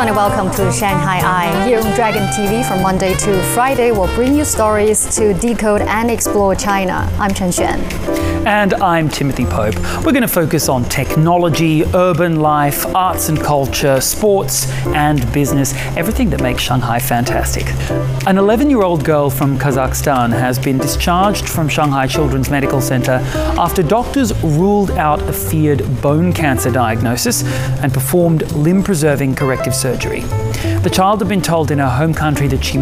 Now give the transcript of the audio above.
everyone and welcome to Shanghai Eye. Here on Dragon TV from Monday to Friday, we'll bring you stories to decode and explore China. I'm Chen Xuan. And I'm Timothy Pope. We're going to focus on technology, urban life, arts and culture, sports and business, everything that makes Shanghai fantastic. An 11-year-old girl from Kazakhstan has been discharged from Shanghai Children's Medical Center after doctors ruled out a feared bone cancer diagnosis and performed limb-preserving corrective surgery. The child had been told in her home country that she